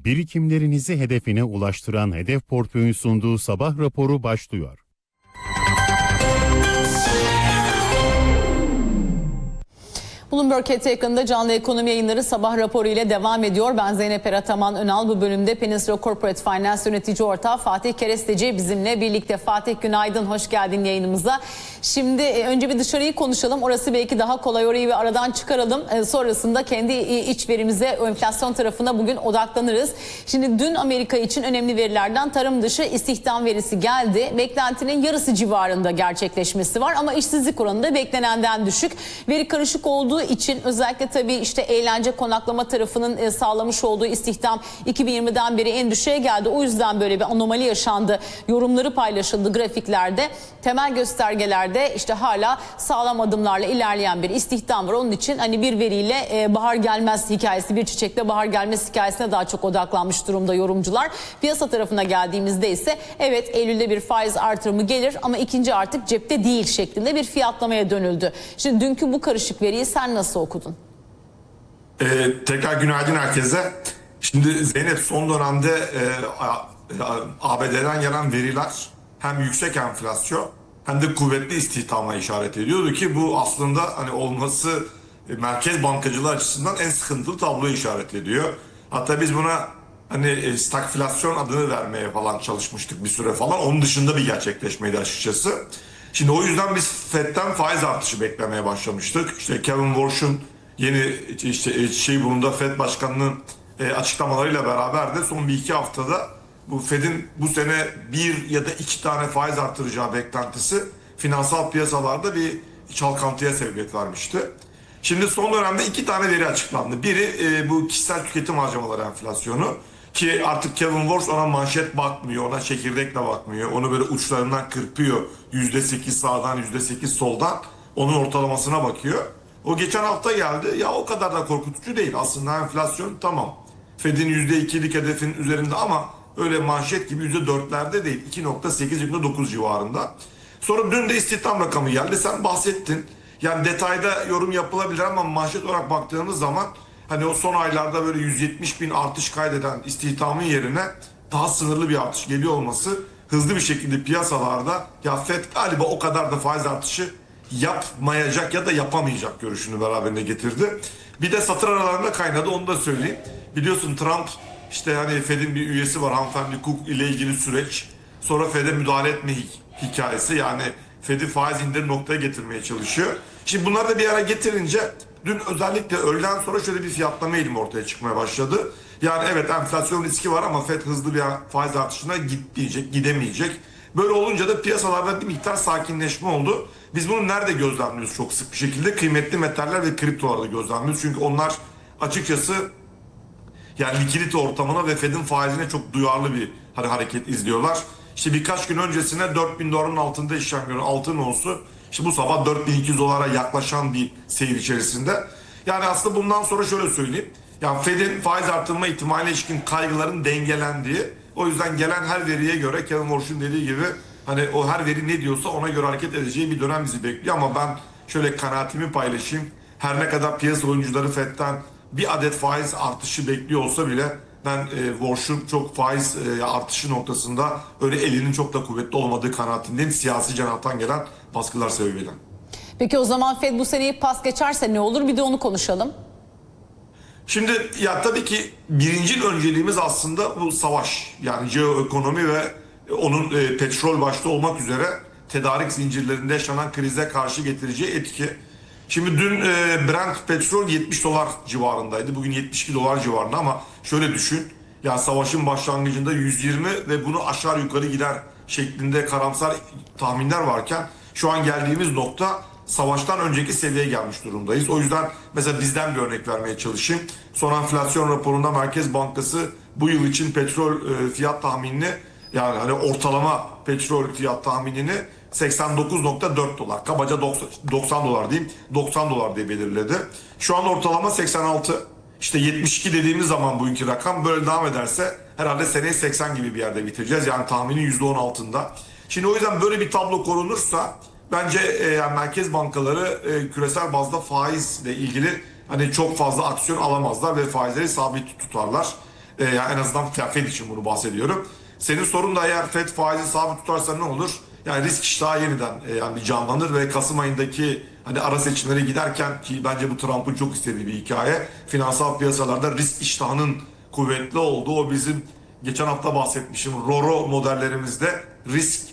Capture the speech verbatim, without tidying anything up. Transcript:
birikimlerinizi hedefine ulaştıran Hedef Portföy'ün sunduğu sabah raporu başlıyor. Bloomberg H T yakında canlı ekonomi yayınları sabah raporu ile devam ediyor. Ben Zeynep Erataman Önal. Bu bölümde Peninsula Corporate Finance yönetici ortağı Fatih Keresteci bizimle birlikte. Fatih, günaydın, hoş geldin yayınımıza. Şimdi önce bir dışarıyı konuşalım. Orası belki daha kolay, orayı bir aradan çıkaralım. Sonrasında kendi iç verimize, enflasyon tarafına bugün odaklanırız. Şimdi dün Amerika için önemli verilerden tarım dışı istihdam verisi geldi. Beklentinin yarısı civarında gerçekleşmesi var ama işsizlik oranı da beklenenden düşük. Veri karışık olduğu için özellikle tabii işte eğlence konaklama tarafının e, sağlamış olduğu istihdam iki bin yirmiden beri en düşüğe geldi. O yüzden böyle bir anomali yaşandı. Yorumları paylaşıldı grafiklerde. Temel göstergelerde işte hala sağlam adımlarla ilerleyen bir istihdam var. Onun için hani bir veriyle e, bahar gelmez hikayesi, bir çiçekle bahar gelmez hikayesine daha çok odaklanmış durumda yorumcular. Piyasa tarafına geldiğimizde ise evet Eylül'de bir faiz artırımı gelir ama ikinci artık cepte değil şeklinde bir fiyatlamaya dönüldü. Şimdi dünkü bu karışık veriyi sen nasıl okudun? Ee, tekrar günaydın herkese. Şimdi Zeynep, son dönemde e, A B D'den gelen veriler hem yüksek enflasyon hem de kuvvetli istihdama işaret ediyordu ki bu aslında hani olması e, merkez bankacılığı açısından en sıkıntılı tabloyu işaret ediyor. Hatta biz buna hani e, stagflasyon adını vermeye falan çalışmıştık bir süre falan. Onun dışında bir gerçekleşmeydi açıkçası. Şimdi o yüzden biz Fed'den faiz artışı beklemeye başlamıştık. İşte Kevin Warsh'un yeni işte şey bununda Fed Başkanı'nın açıklamalarıyla beraber de son bir iki haftada bu Fed'in bu sene bir ya da iki tane faiz artıracağı beklentisi finansal piyasalarda bir çalkantıya sebebiyet vermişti. Şimdi son dönemde iki tane veri açıklandı. Biri bu kişisel tüketim harcamaları enflasyonu. Ki artık Kevin Warsh ona manşet bakmıyor, ona çekirdekle bakmıyor. Onu böyle uçlarından kırpıyor. yüzde sekiz sağdan, yüzde sekiz soldan. Onun ortalamasına bakıyor. O geçen hafta geldi. Ya o kadar da korkutucu değil. Aslında enflasyon tamam. Fed'in yüzde ikilik hedefinin üzerinde ama öyle manşet gibi yüzde dörtlerde değil. iki nokta sekiz nokta dokuz civarında. Sonra dün de istihdam rakamı geldi. Sen bahsettin. Yani detayda yorum yapılabilir ama manşet olarak baktığımız zaman hani o son aylarda böyle yüz yetmiş bin artış kaydeden istihdamın yerine daha sınırlı bir artış geliyor olması hızlı bir şekilde piyasalarda ya Fed galiba o kadar da faiz artışı yapmayacak ya da yapamayacak görüşünü beraberine getirdi. Bir de satır aralarında kaynadı, onu da söyleyeyim. Biliyorsun Trump işte hani Fed'in bir üyesi var, hanımefendi Cook ile ilgili süreç. Sonra Fed'e müdahale etme hikayesi, yani Fed'i faiz indirim noktaya getirmeye çalışıyor. Şimdi bunları da bir ara getirince dün özellikle öğleden sonra şöyle bir fiyatlama eğilimi ortaya çıkmaya başladı. Yani evet enflasyon riski var ama Fed hızlı bir faiz artışına gitmeyecek, gidemeyecek. Böyle olunca da piyasalarda bir miktar sakinleşme oldu. Biz bunu nerede gözlemliyoruz çok sık bir şekilde? Kıymetli metaller ve kriptolarda gözlemliyoruz. Çünkü onlar açıkçası yani likidite ortamına ve Fed'in faizine çok duyarlı bir hareket izliyorlar. İşte birkaç gün öncesine dört bin doların altında işlem gören altın olsun. İşte bu sabah dört bin iki yüz dolara yaklaşan bir seyir içerisinde. Yani aslında bundan sonra şöyle söyleyeyim. Yani Fed'in faiz artırma ihtimaline ilişkin kaygıların dengelendiği, o yüzden gelen her veriye göre Kevin Warsh'un dediği gibi hani o her veri ne diyorsa ona göre hareket edeceği bir dönem bizi bekliyor. Ama ben şöyle kanaatimi paylaşayım. Her ne kadar piyasa oyuncuları Fed'den bir adet faiz artışı bekliyor olsa bile ben e, Warsh'un çok faiz e, artışı noktasında öyle elinin çok da kuvvetli olmadığı kanaatindeyim. Siyasi cenahtan gelen baskılar sebebiyle. Peki o zaman Fed bu seneyi pas geçerse ne olur? Bir de onu konuşalım. Şimdi ya tabii ki birinci önceliğimiz aslında bu savaş. Yani jeoekonomi ve onun e, petrol başta olmak üzere tedarik zincirlerinde yaşanan krize karşı getireceği etki. Şimdi dün e, Brent petrol yetmiş dolar civarındaydı. Bugün yetmiş iki dolar civarında ama şöyle düşün. Yani savaşın başlangıcında yüz yirmi ve bunu aşağı yukarı gider şeklinde karamsar tahminler varken şu an geldiğimiz nokta savaştan önceki seviyeye gelmiş durumdayız. O yüzden mesela bizden bir örnek vermeye çalışayım. Son enflasyon raporunda Merkez Bankası bu yıl için petrol e, fiyat tahminini, yani hani ortalama petrol fiyat tahminini seksen dokuz nokta dört dolar, kabaca doksan dolar diyeyim, doksan dolar diye belirledi. Şu an ortalama seksen altı. İşte yetmiş iki dediğimiz zaman bugünkü rakam böyle devam ederse herhalde seneye seksen gibi bir yerde bitireceğiz. Yani tahminin yüzde on altında. Şimdi o yüzden böyle bir tablo korunursa bence e, yani merkez bankaları e, küresel bazda faizle ilgili hani çok fazla aksiyon alamazlar ve faizleri sabit tutarlar. E, yani en azından Fed için bunu bahsediyorum. Senin sorun da eğer Fed faizi sabit tutarsa ne olur? Yani risk iştahı yeniden e, yani bir canlanır ve Kasım ayındaki hani ara seçimlere giderken, ki bence bu Trump'ın çok istediği bir hikaye, finansal piyasalarda risk iştahının kuvvetli olduğu, o bizim geçen hafta bahsetmişim RORO modellerimizde risk